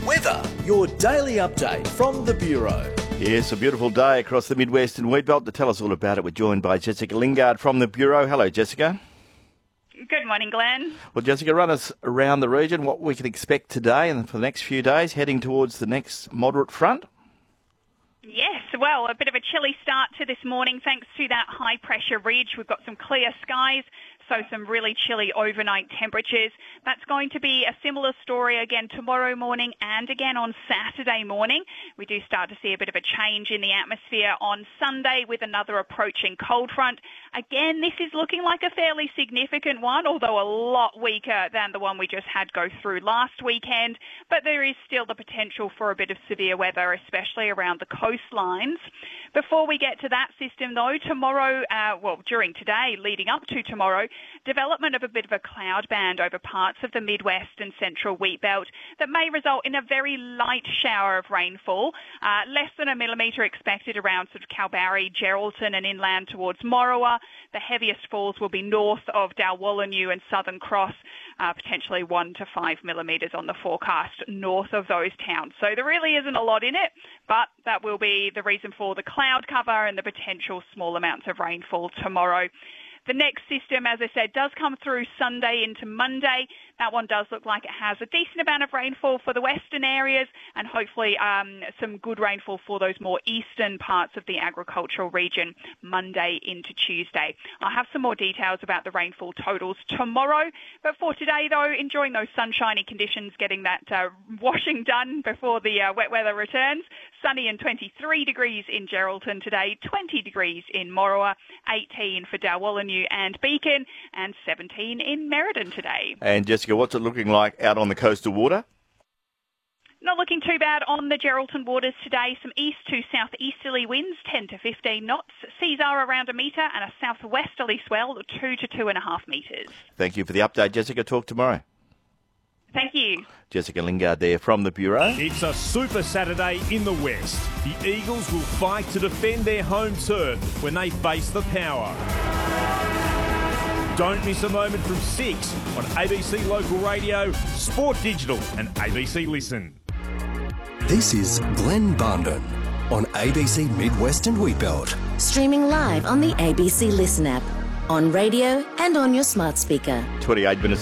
Weather, your daily update from the Bureau. Yes, a beautiful day across the Midwest and Wheatbelt. To tell us all about it, we're joined by Jessica Lingard from the Bureau. Hello, Jessica. Good morning, Glenn. Well, Jessica, run us around the region, what we can expect today and for the next few days, heading towards the next moderate front. Yes, well, a bit of a chilly start to this morning thanks to that high-pressure ridge. We've got some clear skies, so some really chilly overnight temperatures. That's going to be a similar story again tomorrow morning and again on Saturday morning. We do start to see a bit of a change in the atmosphere on Sunday with another approaching cold front. Again, this is looking like a fairly significant one, although a lot weaker than the one we just had go through last weekend. But there is still the potential for a bit of severe weather, especially around the coastlines. Before we get to that system, though, tomorrow, during today, leading up to tomorrow, development of a bit of a cloud band over parts of the Midwest and central Wheatbelt that may result in a very light shower of rainfall, less than a millimetre expected around sort of Kalbarri, Geraldton and inland towards Morawa. The heaviest falls will be north of Dalwallinu and Southern Cross, potentially 1 to 5 millimetres on the forecast north of those towns. So there really isn't a lot in it, but that will be the reason for the cloud cover and the potential small amounts of rainfall tomorrow. The next system, as I said, does come through Sunday into Monday. That one does look like it has a decent amount of rainfall for the western areas and hopefully some good rainfall for those more eastern parts of the agricultural region Monday into Tuesday. I'll have some more details about the rainfall totals tomorrow. But for today, though, enjoying those sunshiny conditions, getting that washing done before the wet weather returns. Sunny and 23 degrees in Geraldton today, 20 degrees in Morawa, 18 for Dalwallinu and Beacon, and 17 in Merredin today. And Jessica, what's it looking like out on the coastal water? Not looking too bad on the Geraldton waters today. Some east to southeasterly winds, 10 to 15 knots. Seas are around a metre and a southwesterly swell, 2 to 2.5 metres. Thank you for the update, Jessica. Talk tomorrow. Thank you. Jessica Lingard there from the Bureau. It's a Super Saturday in the West. The Eagles will fight to defend their home turf when they face the Power. Don't miss a moment from 6 on ABC Local Radio, Sport Digital and ABC Listen. This is Glenn Barndon on ABC Midwest and Wheatbelt. Streaming live on the ABC Listen app, on radio and on your smart speaker. 28 minutes